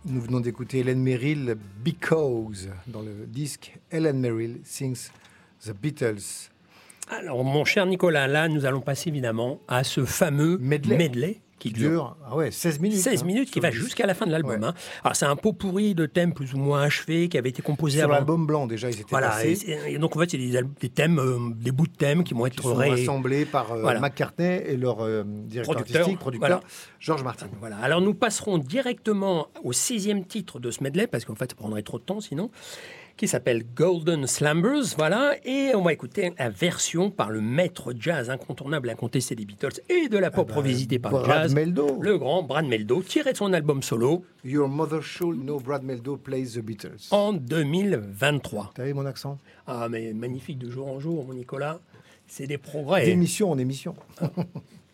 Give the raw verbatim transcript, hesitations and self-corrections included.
Nous venons d'écouter Helen Merrill, Because, dans le disque Helen Merrill Sings The Beatles. Alors, mon cher Nicolas, là, nous allons passer évidemment à ce fameux medley, medley qui dure, dure ah ouais, seize minutes. seize hein, minutes, qui va jusqu'à la fin de l'album. Ouais. Hein. Alors, c'est un pot pourri de thèmes plus ou moins achevés qui avaient été composés sur avant. l'album blanc, déjà, ils étaient voilà, passés. Et, et donc, en fait, c'est des, des thèmes, euh, des bouts de thèmes qui vont être qui sont ré... rassemblés par euh, voilà. McCartney et leur euh, directeur producteur, artistique, producteur, voilà. George Martin. Voilà. Alors, nous passerons directement au sixième titre de ce medley, parce qu'en fait, ça prendrait trop de temps sinon, qui s'appelle Golden Slumbers, voilà, et on va écouter la version par le maître jazz incontournable, incontesté des Beatles et de la pop ah bah, revisité par Brad le jazz, Meldo. Le grand Brad Meldo, tiré de son album solo Your Mother Should Know Brad Meldo Plays the Beatles en deux mille vingt-trois. T'as vu mon accent? Ah mais magnifique de jour en jour, mon Nicolas, c'est des progrès. D'émission en émission.